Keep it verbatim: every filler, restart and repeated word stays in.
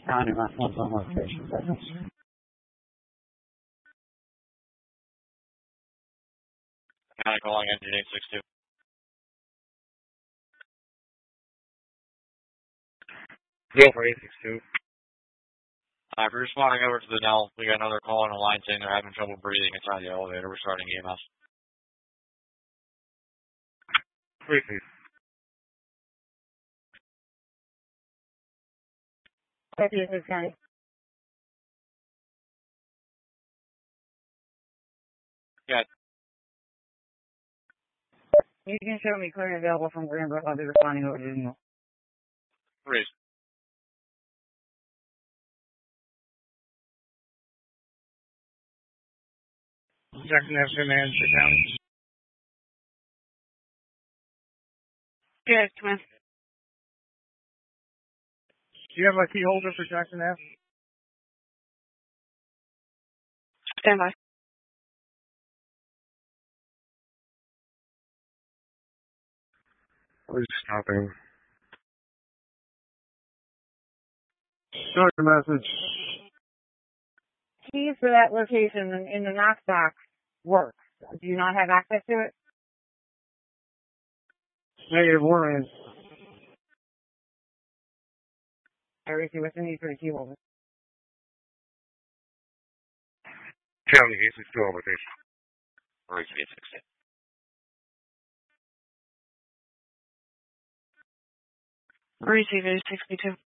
County, my phone's on location. County calling engine eight six two. Go for eight six two. Alright, we're responding over to the Nell. We got another call on the line saying they're having trouble breathing inside the elevator. We're starting E M S. Three, please. Deputy County. Yeah. You can show me clear available from Greenbrook. I'll be responding over to the Nell. Breathe. Jackson F. Man, sit down. Yes, come on. Do you have a key holder for Jackson F? Stand by. We're stopping. Start the message. Keys for that location in, in the Knox box work. Do you not have access to it? Negative one. I receive what's the need for the key holder. County eight six two over there. Breathe eight six two. Receive eight sixty-two.